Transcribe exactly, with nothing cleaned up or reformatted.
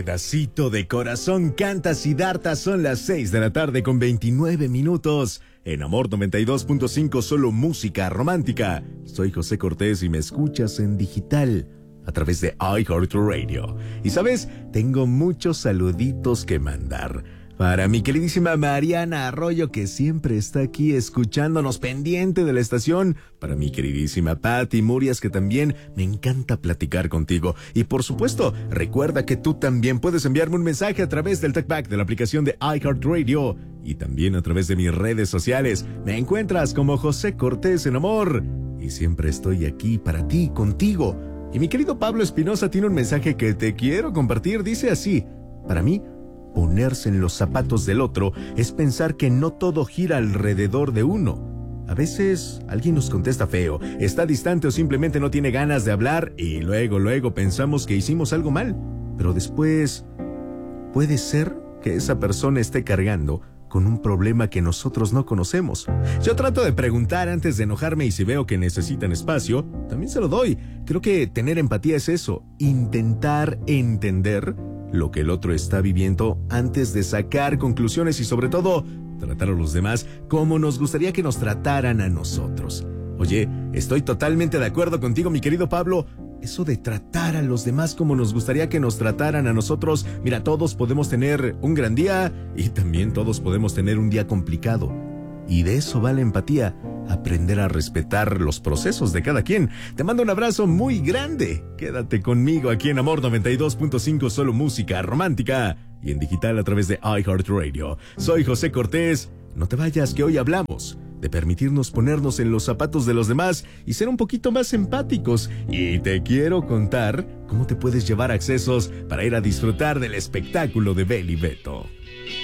Pedacito de corazón canta Siddhartha. Son las seis de la tarde con veintinueve minutos. En Amor noventa y dos punto cinco, solo música romántica. Soy José Cortés y me escuchas en digital a través de iHeartRadio. Y sabes, tengo muchos saluditos que mandar. Para mi queridísima Mariana Arroyo, que siempre está aquí escuchándonos, pendiente de la estación. Para mi queridísima Patti Murias, que también me encanta platicar contigo. Y por supuesto, recuerda que tú también puedes enviarme un mensaje a través del TalkBack de la aplicación de iHeartRadio. Y también a través de mis redes sociales. Me encuentras como José Cortés en Amor. Y siempre estoy aquí para ti, contigo. Y mi querido Pablo Espinosa tiene un mensaje que te quiero compartir. Dice así: para mí, ponerse en los zapatos del otro es pensar que no todo gira alrededor de uno. A veces alguien nos contesta feo, está distante o simplemente no tiene ganas de hablar y luego, luego pensamos que hicimos algo mal. Pero después, puede ser que esa persona esté cargando con un problema que nosotros no conocemos. Yo trato de preguntar antes de enojarme y si veo que necesitan espacio, también se lo doy. Creo que tener empatía es eso, intentar entender lo que el otro está viviendo antes de sacar conclusiones y sobre todo, tratar a los demás como nos gustaría que nos trataran a nosotros. Oye, estoy totalmente de acuerdo contigo, mi querido Pablo. Eso de tratar a los demás como nos gustaría que nos trataran a nosotros. Mira, todos podemos tener un gran día y también todos podemos tener un día complicado. Y de eso va la empatía, aprender a respetar los procesos de cada quien. Te mando un abrazo muy grande. Quédate conmigo aquí en Amor noventa y dos punto cinco, solo música romántica. Y en digital a través de iHeartRadio. Soy José Cortés. No te vayas, que hoy hablamos de permitirnos ponernos en los zapatos de los demás y ser un poquito más empáticos. Y te quiero contar cómo te puedes llevar accesos para ir a disfrutar del espectáculo de Beli Beto.